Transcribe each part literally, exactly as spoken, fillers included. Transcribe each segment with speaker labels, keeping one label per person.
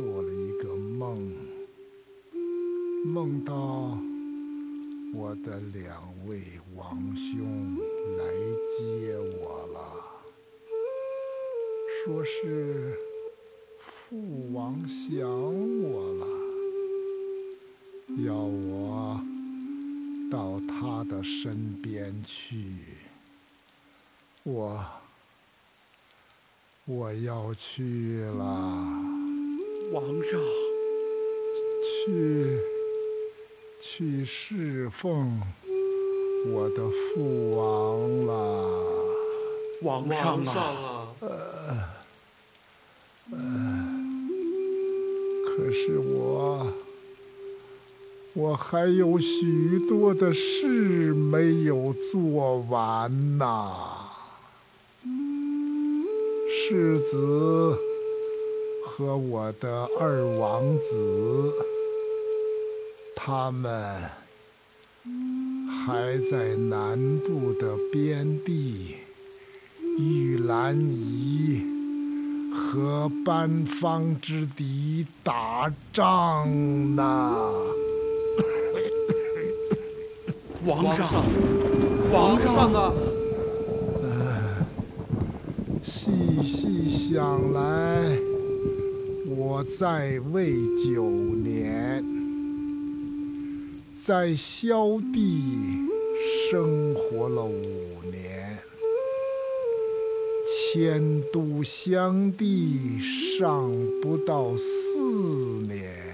Speaker 1: 做了一个梦，梦到我的两位王兄来接我了，说是父王想我了，要我到他的身边去。我我要去了，
Speaker 2: 王上，
Speaker 1: 去去侍奉我的父王了。
Speaker 2: 王上啊，
Speaker 1: 呃呃，可是我我还有许多的事没有做完呐。世子和我的二王子，他们还在南部的边地玉兰夷和班方之敌打仗呢。
Speaker 2: 王上，王上啊！
Speaker 1: 呃，细细想来，我在位九年，在萧地生活了五年，迁都襄地尚不到四年。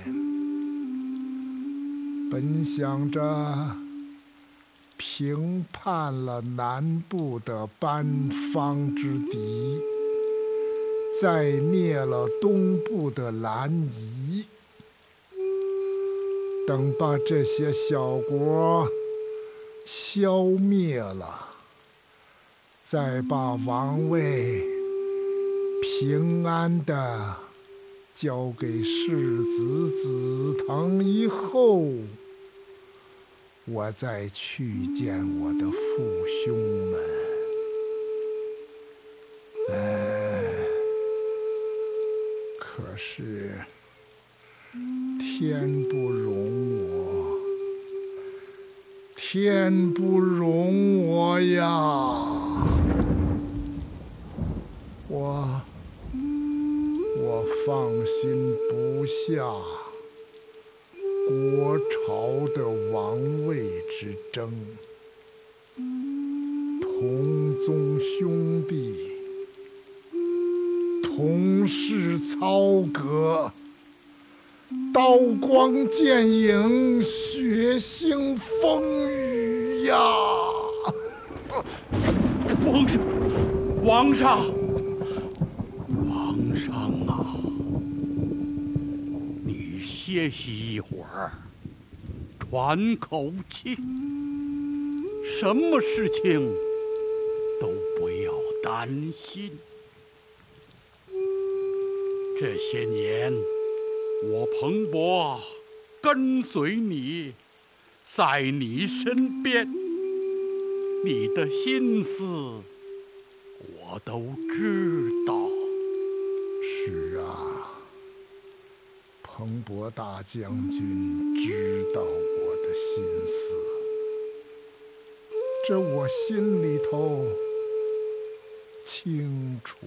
Speaker 1: 本想着平叛了南部的班方之敌，再灭了东部的兰夷，等把这些小国消灭了，再把王位平安地交给世子子腾以后，我再去见我的父兄们。哎，可是天不容我，天不容我呀！我我放心不下国朝的王位之争，同宗兄弟，同是操戈，刀光剑影，血腥风雨呀！
Speaker 2: 王上，王上，王上啊！你歇息一会儿，喘口气。什么事情都不要担心。这些年，我彭博跟随你，在你身边，你的心思我都知道。
Speaker 1: 是啊，彭博大将军知道我的心思，这我心里头清楚。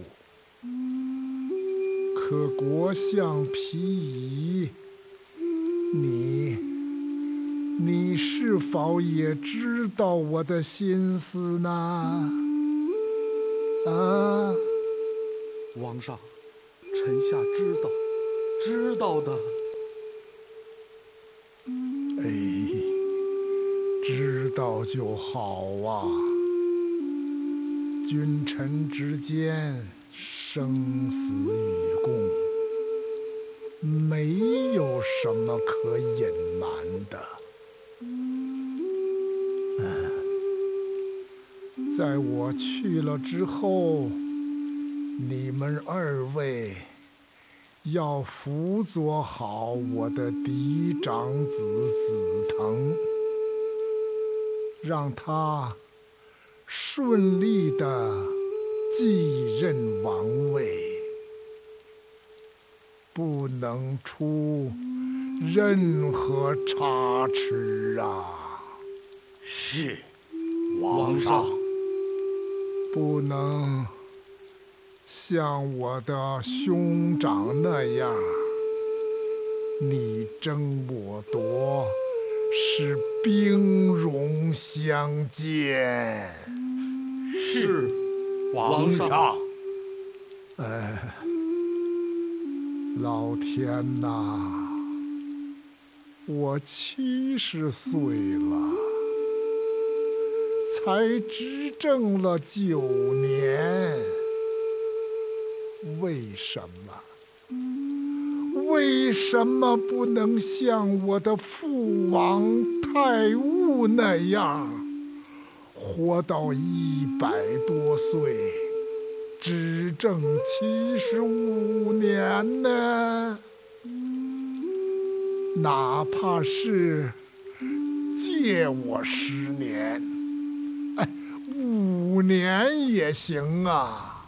Speaker 1: 可国相皮夷，你你是否也知道我的心思呢？啊，
Speaker 2: 王上，臣下知道，知道的。
Speaker 1: 哎，知道就好啊。君臣之间生死与共，没有什么可隐瞒的。在我去了之后，你们二位要辅佐好我的嫡长子子腾，让他顺利地继任王位。 不能出任何差池啊！
Speaker 2: 是，皇上。
Speaker 1: 不能像我的兄长那样，你争我夺，使兵戎相见。
Speaker 2: 是，皇上。
Speaker 1: 哎，老天哪！我七十岁了，才执政了九年，为什么？为什么不能像我的父王太戊那样，活到一百多岁，执政七十五年呢？哪怕是借我十年，哎，五年也行啊。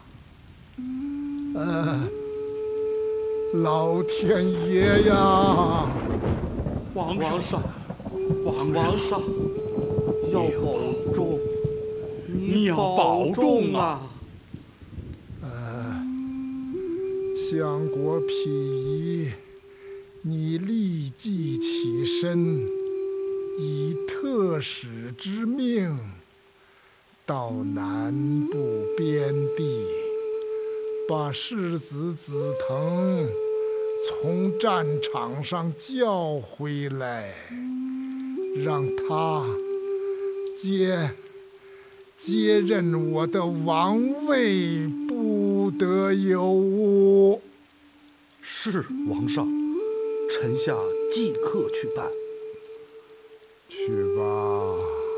Speaker 1: 呃，老天爷呀！
Speaker 2: 皇上，皇上，
Speaker 3: 要保重，
Speaker 2: 你要保重啊！
Speaker 1: 呃，相国溥仪，你立即起身，以特使之命，到南部边地，把世子紫藤从战场上叫回来，让他接接任我的王位，不得有误。
Speaker 3: 是，皇上。臣下即刻去办。
Speaker 1: 去吧。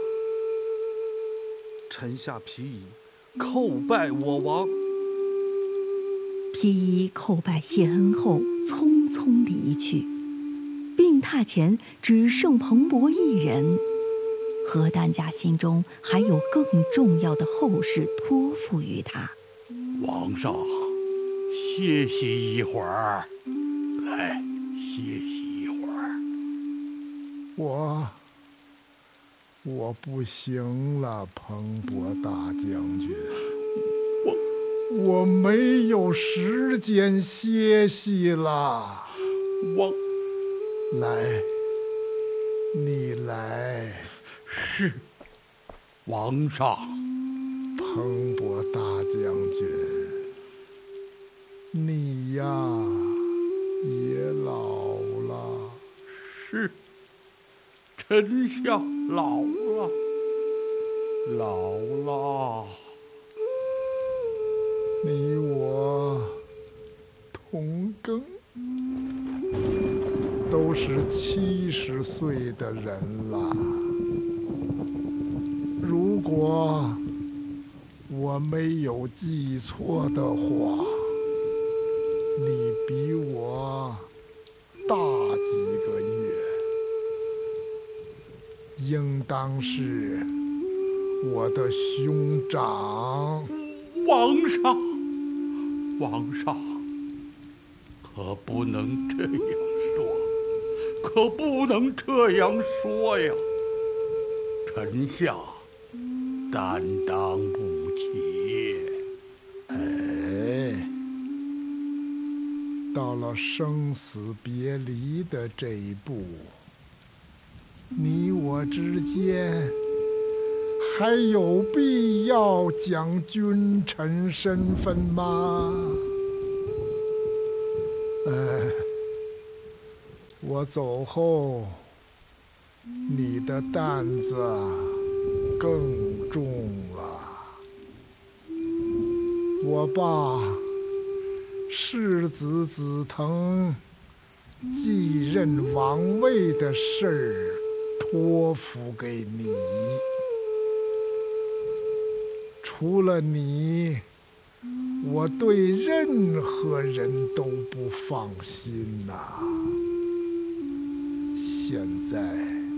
Speaker 3: 臣下皮仪叩拜我王。
Speaker 4: 皮仪叩拜谢恩后，匆匆离去。病榻前只剩彭伯一人，何丹家心中还有更重要的后事托付于他。
Speaker 2: 皇上，歇息一会儿，来。歇息一会儿。
Speaker 1: 我我不行了，彭伯大将军。
Speaker 2: 我
Speaker 1: 我没有时间歇息了。
Speaker 2: 我
Speaker 1: 来，你来。
Speaker 2: 是，皇上。
Speaker 1: 彭伯大将军，你呀也老了。
Speaker 2: 是，臣下老了，老了。
Speaker 1: 你我同庚，都是七十岁的人了。如果我没有记错的话，你比我大几个月，应当是我的兄长。
Speaker 2: 皇上，皇上，可不能这样说，可不能这样说呀！臣下担当不起。
Speaker 1: 哎，到了生死别离的这一步，你我之间还有必要讲君臣身份吗？哎，我走后，你的担子更重了。我把世子紫藤继任王位的事儿托付给你，除了你，我对任何人都不放心呐。现在，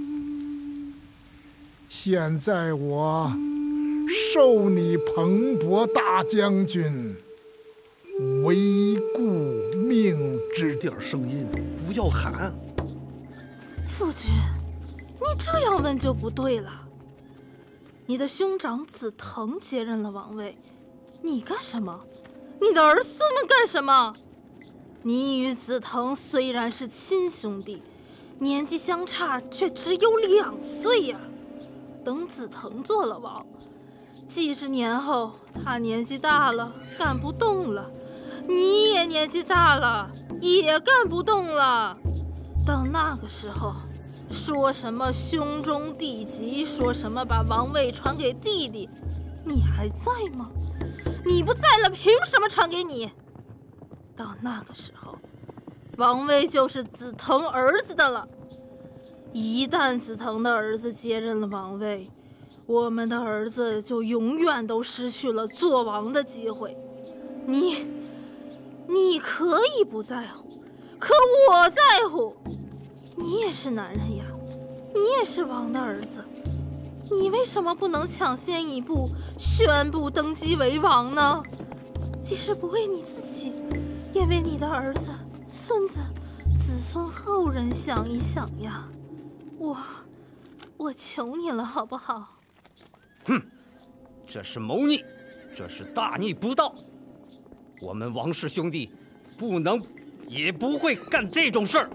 Speaker 1: 现在我授你彭伯大将军，为顾命
Speaker 3: 吱点声音，不要喊。
Speaker 5: 父君，你这样问就不对了。你的兄长子腾接任了王位，你干什么？你的儿孙们干什么？你与子腾虽然是亲兄弟，年纪相差却只有两岁呀。等子腾做了王，几十年后，他年纪大了，干不动了，你也年纪大了，也干不动了。到那个时候，说什么兄终弟及，说什么把王位传给弟弟，你还在吗？你不在了，凭什么传给你？到那个时候，王位就是子腾儿子的了。一旦子腾的儿子接任了王位，我们的儿子就永远都失去了做王的机会。你，你可以不在乎，可我在乎。你也是男人呀，你也是王的儿子，你为什么不能抢先一步宣布登基为王呢？即使不为你自己，也为你的儿子、孙子、子孙后人想一想呀。我，我求你了，好不好？
Speaker 6: 哼，这是谋逆，这是大逆不道。我们王氏兄弟不能，也不会干这种事儿。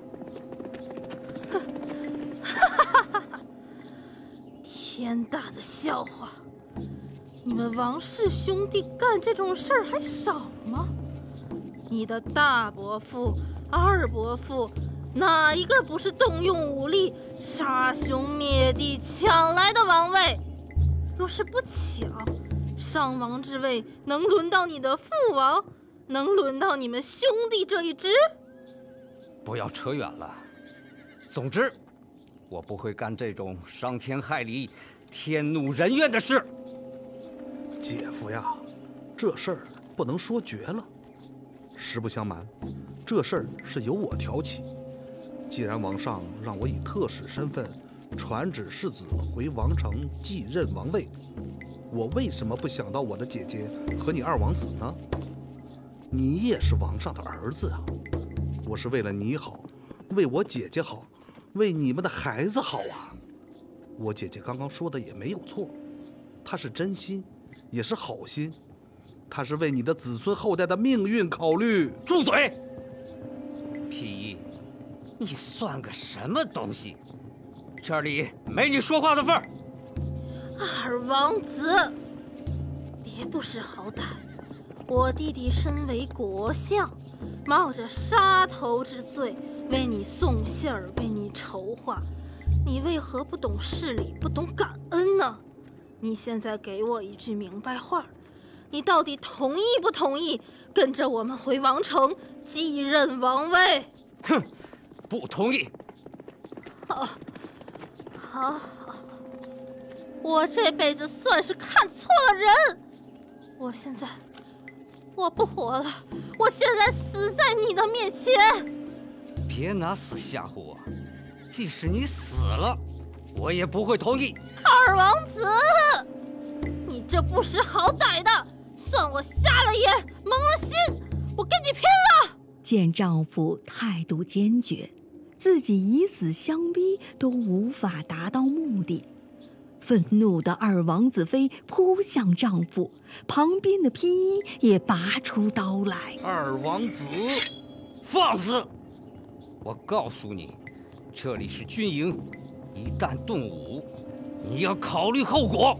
Speaker 5: 天大的笑话！你们王氏兄弟干这种事儿还少吗？你的大伯父、二伯父，哪一个不是动用武力杀兄灭弟抢来的王位？若是不抢，上王之位能轮到你的父王，能轮到你们兄弟这一支？
Speaker 6: 不要扯远了。总之，我不会干这种伤天害理、天怒人怨的事。
Speaker 3: 姐夫呀，这事儿不能说绝了。实不相瞒，这事儿是由我挑起。既然王上让我以特使身份传旨世子回王城继任王位，我为什么不想到我的姐姐和你二王子呢？你也是王上的儿子啊！我是为了你好，为我姐姐好，为你们的孩子好啊！我姐姐刚刚说的也没有错，她是真心，也是好心，她是为你的子孙后代的命运考虑。
Speaker 6: 住嘴！皮衣，你算个什么东西？这里没你说话的份儿。
Speaker 5: 二王子，别不识好歹！我弟弟身为国相，冒着杀头之罪为你送信儿，为你筹划，你为何不懂事理，不懂感恩呢？你现在给我一句明白话，你到底同意不同意跟着我们回王城继任王位？
Speaker 6: 哼，不同意。
Speaker 5: 好，好，好，我这辈子算是看错了人。我现在，我不活了，我现在死在你的面前。
Speaker 6: 别拿死吓唬我，即使你死了，我也不会同意。
Speaker 5: 二王子，你这不识好歹的，算我瞎了眼，蒙了心，我跟你拼了！
Speaker 4: 见丈夫态度坚决，自己以死相逼都无法达到目的，愤怒的二王子妃扑向丈夫，旁边的披衣也拔出刀来。
Speaker 6: 二王子，放肆！我告诉你，这里是军营，一旦动武，你要考虑后果。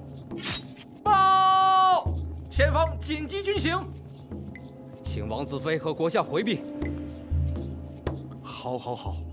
Speaker 7: 报！前方紧急军情，
Speaker 6: 请王子妃和国相回避。
Speaker 3: 好，好，好。